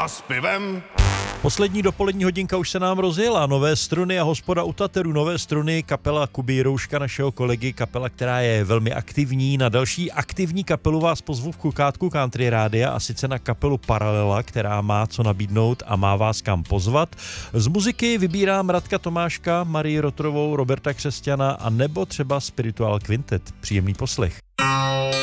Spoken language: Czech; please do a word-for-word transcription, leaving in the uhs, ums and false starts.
a s pivem. Poslední dopolední hodinka už se nám rozjela. Nové struny a hospoda u Tateru. Nové struny, kapela Kuby Rouška, našeho kolegy, kapela, která je velmi aktivní. Na další aktivní kapelu vás pozvu v Kukátku Country Rádia, a sice na kapelu Paralela, která má co nabídnout a má vás kam pozvat. Z muziky vybírám Radka Tomáška, Marii Rotrovou, Roberta Křesťana a nebo třeba Spiritual Quintet. Příjemný poslech.